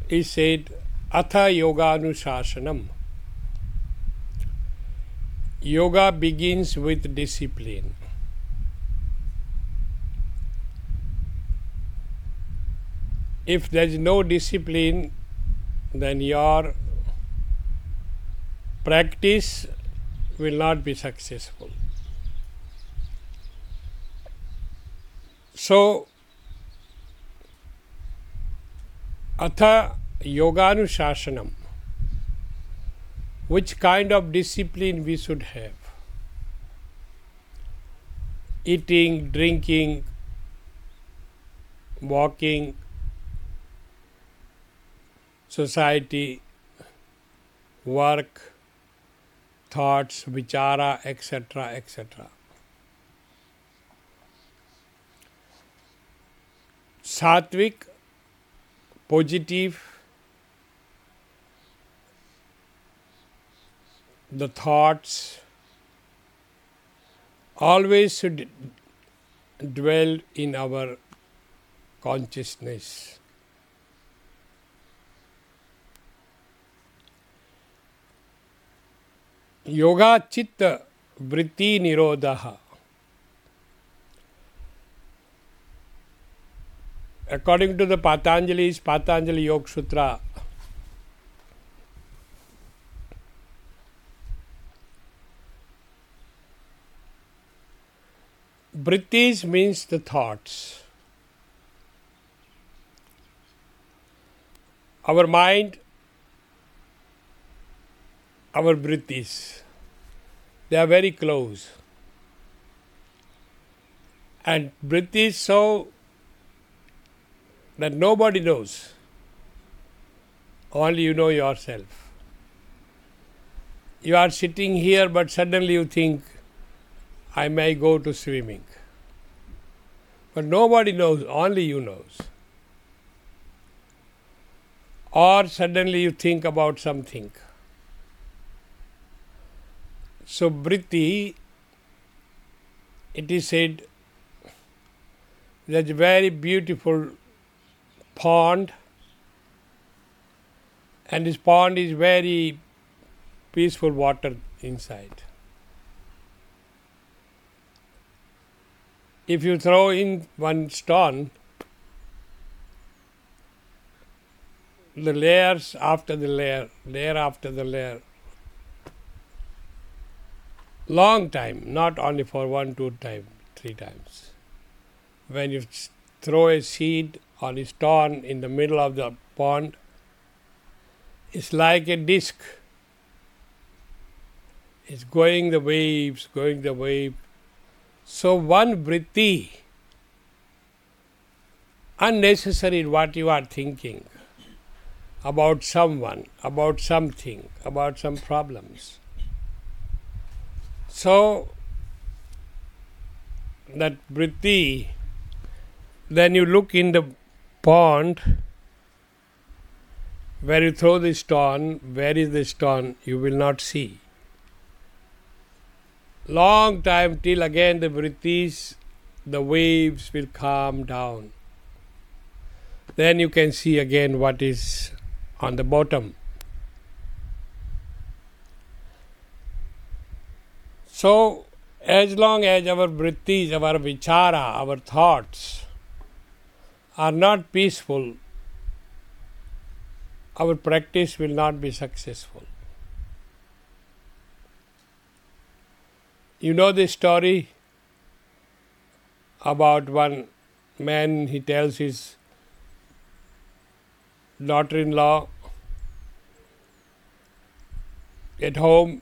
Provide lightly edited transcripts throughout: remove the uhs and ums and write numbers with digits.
he said, Atha Yoganushashanam. Yoga begins with discipline. If there is no discipline, then your practice will not be successful. So, Atha Yoganushashanam. Which kind of discipline we should have? Eating, drinking, walking, society, work, thoughts, vichara, etc., etc. Sattvic, positive, the thoughts always should dwell in our consciousness. Yoga chitta vritti nirodha. According to the Patanjali Yoga Sutra, vrittis means the thoughts. Our mind, our vrittis, they are very close. And vrittis so that nobody knows. Only you know yourself. You are sitting here, but suddenly you think, I may go to swimming. But nobody knows, only you knows. Or suddenly you think about something. So vritti, it is said, there's a very beautiful pond, and this pond is very peaceful water inside. If you throw in one stone, the layers after the layer after the layer, long time, not only for 1, 2 times, 3 times. When you throw a seed on a stone in the middle of the pond, it's like a disc. It's going the waves. So one vritti, unnecessary what you are thinking about someone, about something, about some problems. So that vritti, then you look in the pond where you throw the stone, where is the stone, you will not see. Long time till again the vrittis, the waves will calm down. Then you can see again what is on the bottom. So, as long as our vrittis, our vichara, our thoughts are not peaceful, our practice will not be successful. You know the story about one man, he tells his daughter-in-law at home,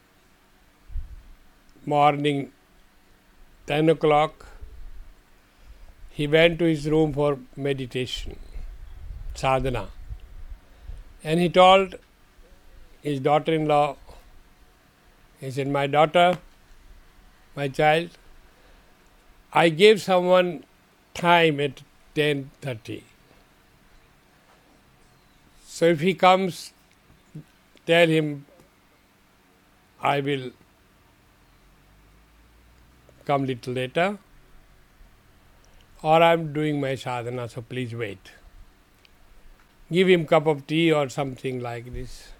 morning 10 o'clock, he went to his room for meditation, sadhana. And he told his daughter-in-law, he said, my daughter, my child, I gave someone time at 10:30. So if he comes, tell him, I will come little later, or I am doing my sadhana, so please wait. give him cup of tea or something like this.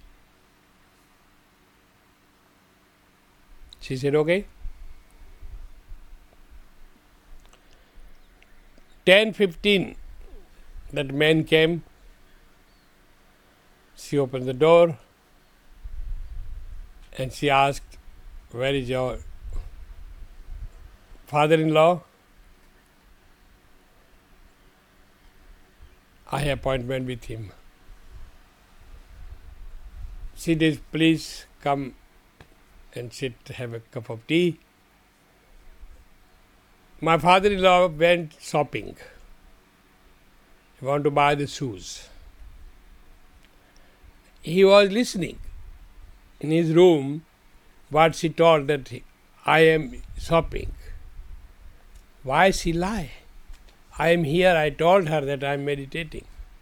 She said, okay. 10:15, that man came. She opened the door and she asked, where is your father-in-law? I have appointment with him. She did, please come and sit, have a cup of tea. My father-in-law went shopping. He wanted to buy the shoes. He was listening in his room what she told, that I am shopping. Why she lie? I am here, I told her that I am meditating.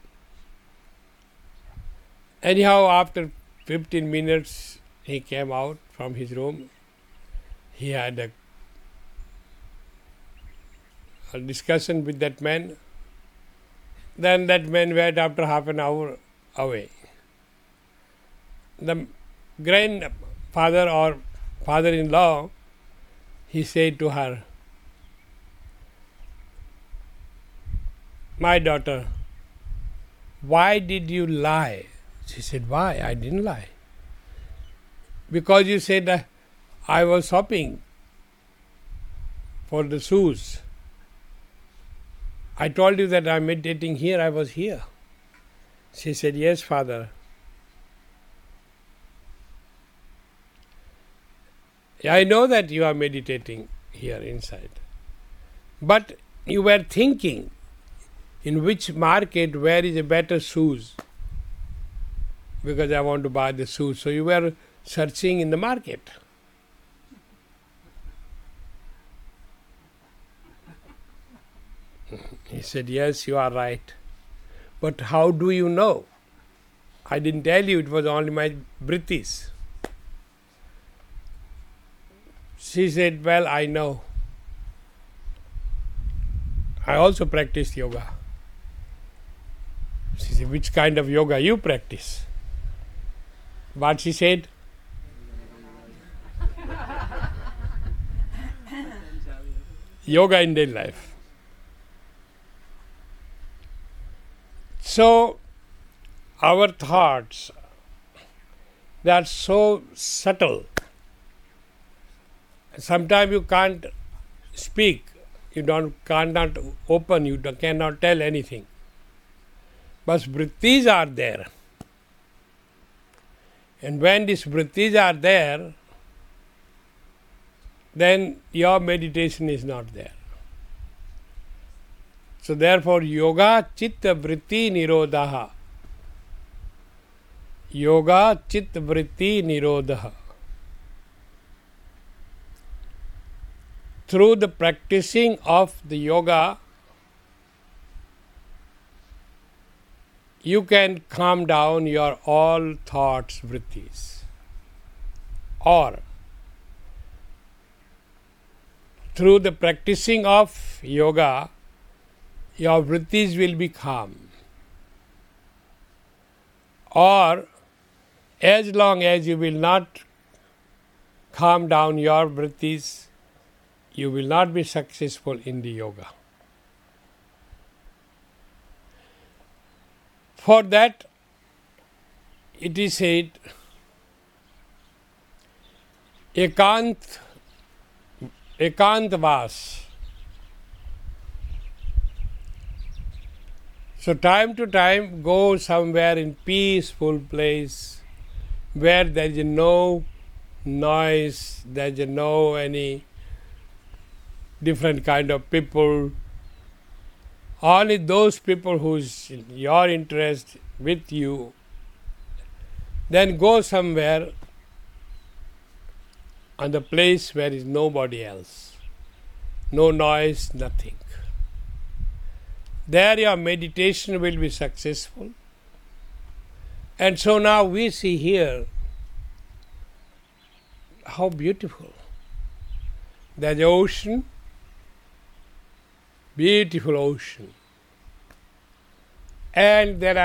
Anyhow, after 15 minutes, he came out from his room. He had a discussion with that man. Then that man went after half an hour away. The grandfather or father-in-law, he said to her, my daughter, why did you lie? She said, why? I didn't lie. Because you said I was shopping for the shoes. I told you that I am meditating here, I was here. She said, yes, father. I know that you are meditating here inside. But you were thinking in which market, where is a better shoes? Because I want to buy the shoes. So you were searching in the market. He said, yes, you are right. But how do you know? I didn't tell you, it was only my vrittis. She said, well, I know. I also practice yoga. She said, which kind of yoga you practice? What she said? Yoga in daily life. So, our thoughts, they are so subtle. Sometimes you can't speak, you cannot open, you cannot tell anything. But vrittis are there. And when these vrittis are there, then your meditation is not there. So therefore, yoga chitta vritti nirodha. Yoga chitta vritti nirodha. Through the practicing of the yoga, you can calm down your all thoughts, vrittis. Or through the practicing of yoga, your vrittis will be calm. Or as long as you will not calm down your vrittis, you will not be successful in the yoga. For that, it is said, ekantavas. So time to time, go somewhere in peaceful place where there is no noise, there is no any different kind of people. Only those people who's in your interest with you. Then go somewhere on the place where is nobody else. No noise, nothing. There your meditation will be successful. And so now we see here how beautiful. There's the ocean, beautiful ocean. And there